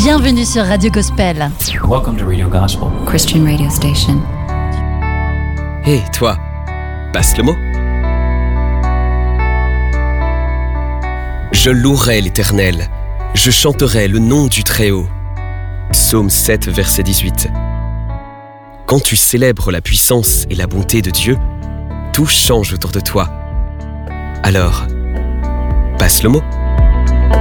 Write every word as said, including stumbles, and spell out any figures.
Bienvenue sur Radio Gospel. Welcome to Radio Gospel. Christian radio station. Hé, hey, toi, passe le mot. Je louerai l'Éternel, je chanterai le nom du Très-Haut. Psaume sept, verset dix-huit. Quand tu célèbres la puissance et la bonté de Dieu, tout change autour de toi. Alors, passe le mot.